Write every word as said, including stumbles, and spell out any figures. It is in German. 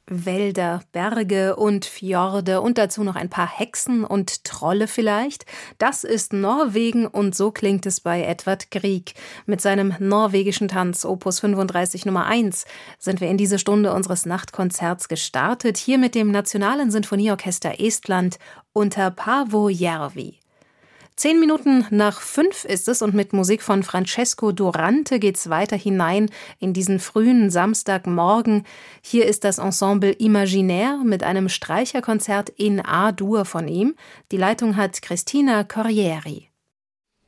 Wälder, Berge und Fjorde und dazu noch ein paar Hexen und Trolle vielleicht. Das ist Norwegen und so klingt es bei Edvard Grieg. Mit seinem norwegischen Tanz Opus fünfunddreißig Nummer eins sind wir in diese Stunde unseres Nachtkonzerts gestartet, hier mit dem Nationalen Sinfonieorchester Estland unter Paavo Järvi. Zehn Minuten nach fünf ist es und mit Musik von Francesco Durante geht's weiter hinein in diesen frühen Samstagmorgen. Hier ist das Ensemble Imaginaire mit einem Streicherkonzert in A-Dur von ihm. Die Leitung hat Cristina Corrieri.